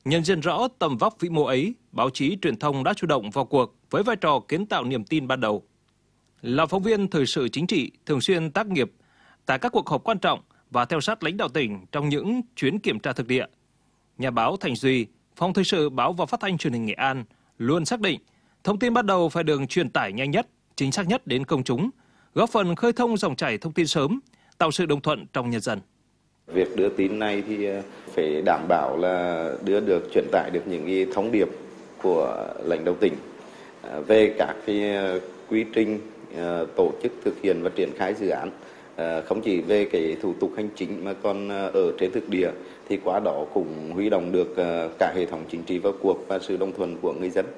Nhận diện rõ tầm vóc vĩ mô ấy, báo chí truyền thông đã chủ động vào cuộc với vai trò kiến tạo niềm tin ban đầu. Là phóng viên thời sự chính trị, thường xuyên tác nghiệp tại các cuộc họp quan trọng và theo sát lãnh đạo tỉnh trong những chuyến kiểm tra thực địa, nhà báo Thành Duy, Phòng Thời sự Báo và Phát thanh Truyền hình Nghệ An luôn xác định thông tin ban đầu phải được truyền tải nhanh nhất, chính xác nhất đến công chúng, góp phần khơi thông dòng chảy thông tin sớm, tạo sự đồng thuận trong nhân dân. Việc đưa tin này thì phải đảm bảo là đưa được truyền tải được những cái thông điệp của lãnh đạo tỉnh về các cái quy trình tổ chức thực hiện và triển khai dự án, không chỉ về cái thủ tục hành chính mà còn ở trên thực địa, thì qua đó cũng huy động được cả hệ thống chính trị vào cuộc và sự đồng thuận của người dân.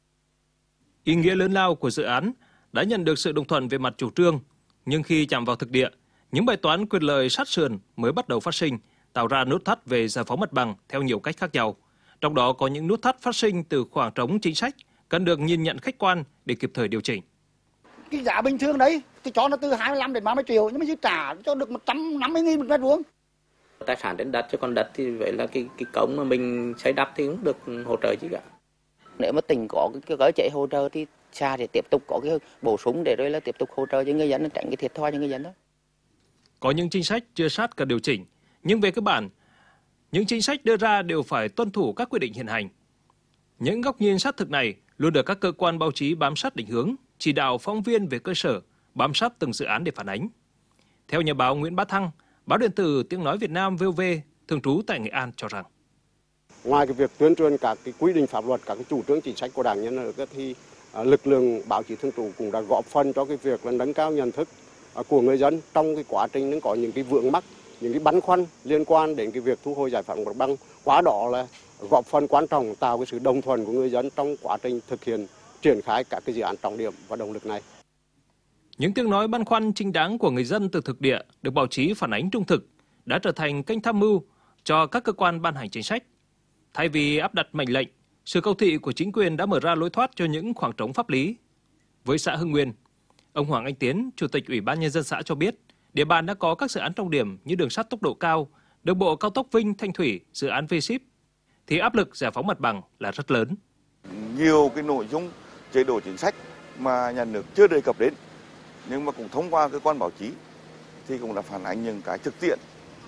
Ý nghĩa lớn lao của dự án đã nhận được sự đồng thuận về mặt chủ trương, nhưng khi chạm vào thực địa, những bài toán quyền lợi sát sườn mới bắt đầu phát sinh, tạo ra nút thắt về giải phóng mặt bằng theo nhiều cách khác nhau. Trong đó có những nút thắt phát sinh từ khoảng trống chính sách cần được nhìn nhận khách quan để kịp thời điều chỉnh. Cái giá bình thường đấy thì cho nó từ 25 đến 30 triệu, nhưng mà chỉ trả cho được 150.000 một mét vuông. Tài sản trên đất, chứ còn đất thì vậy là cái cống mà mình xây đắp thì cũng được hỗ trợ chứ cả. Nếu mà tỉnh có cái cơ chế hỗ trợ thì xa thì tiếp tục có cái bổ sung để rồi là tiếp tục hỗ trợ cho người dân, tránh cái thiệt thòi cho người dân đó. Có những chính sách chưa sát cần điều chỉnh, nhưng về cơ bản, những chính sách đưa ra đều phải tuân thủ các quy định hiện hành. Những góc nhìn sát thực này luôn được các cơ quan báo chí bám sát định hướng, chỉ đạo phóng viên về cơ sở, bám sát từng dự án để phản ánh. Theo nhà báo Nguyễn Bá Thăng, báo điện tử Tiếng nói Việt Nam VOV, thường trú tại Nghệ An cho rằng: ngoài cái việc tuyên truyền các cái quy định pháp luật, các cái chủ trương chính sách của Đảng, Nhà nước thì lực lượng báo chí thường trú cũng đã góp phần cho cái việc là nâng cao nhận thức của người dân trong cái quá trình nó có những cái vướng mắc, những cái băn khoăn liên quan đến cái việc thu hồi giải phóng mặt bằng. Quá đó là góp phần quan trọng tạo cái sự đồng thuận của người dân trong quá trình thực hiện triển khai các cái dự án trọng điểm và động lực này. Những tiếng nói băn khoăn chính đáng của người dân từ thực địa được báo chí phản ánh trung thực đã trở thành kênh tham mưu cho các cơ quan ban hành chính sách. Thay vì áp đặt mệnh lệnh, sự cầu thị của chính quyền đã mở ra lối thoát cho những khoảng trống pháp lý. Với xã Hưng Nguyên, ông Hoàng Anh Tiến, Chủ tịch Ủy ban Nhân dân xã cho biết, địa bàn đã có các dự án trọng điểm như đường sắt tốc độ cao, đường bộ cao tốc Vinh - Thanh Thủy, dự án V-Ship, thì áp lực giải phóng mặt bằng là rất lớn. Nhiều cái nội dung chế độ chính sách mà nhà nước chưa đề cập đến, nhưng mà cũng thông qua cơ quan báo chí thì cũng đã phản ánh những cái thực tiễn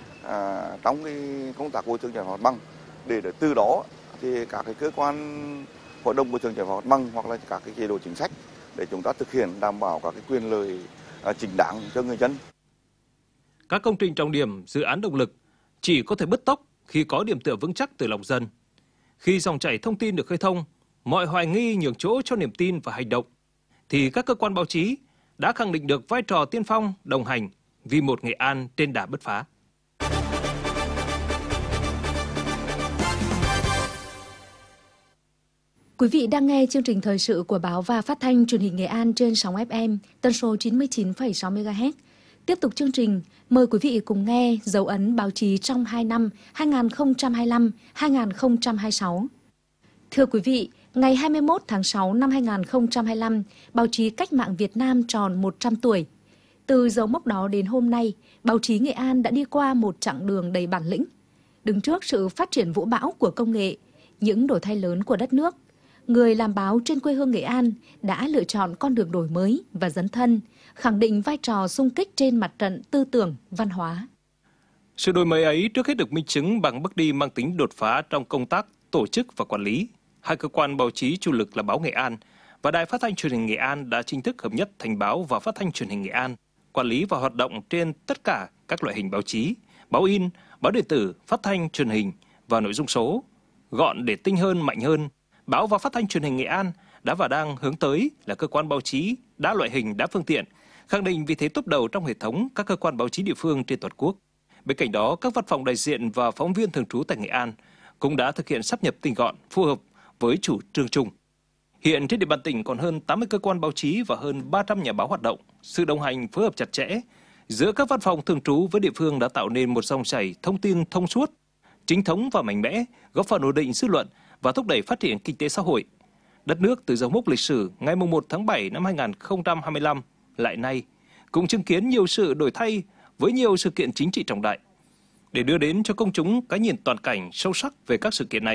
trong cái công tác bồi thường giải phóng mặt bằng, để từ đó thì các cái cơ quan hội đồng bồi thường giải phóng mặt bằng hoặc là các cái chế độ chính sách để chúng ta thực hiện đảm bảo các cái quyền lợi chính đáng cho người dân. Các công trình trọng điểm, dự án động lực chỉ có thể bứt tốc khi có điểm tựa vững chắc từ lòng dân. Khi dòng chảy thông tin được khơi thông, mọi hoài nghi nhường chỗ cho niềm tin và hành động, thì các cơ quan báo chí đã khẳng định được vai trò tiên phong, đồng hành vì một Nghệ An trên đà bứt phá. Quý vị đang nghe chương trình thời sự của Báo và Phát thanh Truyền hình Nghệ An trên sóng FM tần số 99,6 MHz. Tiếp tục chương trình, mời quý vị cùng nghe dấu ấn báo chí trong 2 năm 2025-2026. Thưa quý vị, ngày 21 tháng 6 năm 2025, báo chí cách mạng Việt Nam tròn 100 tuổi. Từ dấu mốc đó đến hôm nay, báo chí Nghệ An đã đi qua một chặng đường đầy bản lĩnh. Đứng trước sự phát triển vũ bão của công nghệ, những đổi thay lớn của đất nước, người làm báo trên quê hương Nghệ An đã lựa chọn con đường đổi mới và dấn thân, khẳng định vai trò xung kích trên mặt trận tư tưởng, văn hóa. Sự đổi mới ấy trước hết được minh chứng bằng bước đi mang tính đột phá trong công tác tổ chức và quản lý. Hai cơ quan báo chí chủ lực là Báo Nghệ An và Đài Phát thanh Truyền hình Nghệ An đã chính thức hợp nhất thành Báo và Phát thanh Truyền hình Nghệ An, quản lý và hoạt động trên tất cả các loại hình báo chí, báo in, báo điện tử, phát thanh, truyền hình và nội dung số. Gọn để tinh hơn, mạnh hơn, Báo và Phát thanh Truyền hình Nghệ An đã và đang hướng tới là cơ quan báo chí đa loại hình, đa phương tiện, khẳng định vị thế top đầu trong hệ thống các cơ quan báo chí địa phương trên toàn quốc. Bên cạnh đó, các văn phòng đại diện và phóng viên thường trú tại Nghệ An cũng đã thực hiện sáp nhập tinh gọn, phù hợp với chủ trương chung. Hiện trên địa bàn tỉnh còn hơn 80 cơ quan báo chí và hơn 300 nhà báo hoạt động. Sự đồng hành phối hợp chặt chẽ giữa các văn phòng thường trú với địa phương đã tạo nên một dòng chảy thông tin thông suốt, chính thống và mạnh mẽ, góp phần ổn định dư luận và thúc đẩy phát triển kinh tế xã hội. Đất nước từ dấu mốc lịch sử ngày 1 tháng 7 năm 2025 lại nay cũng chứng kiến nhiều sự đổi thay với nhiều sự kiện chính trị trọng đại. Để đưa đến cho công chúng cái nhìn toàn cảnh sâu sắc về các sự kiện này,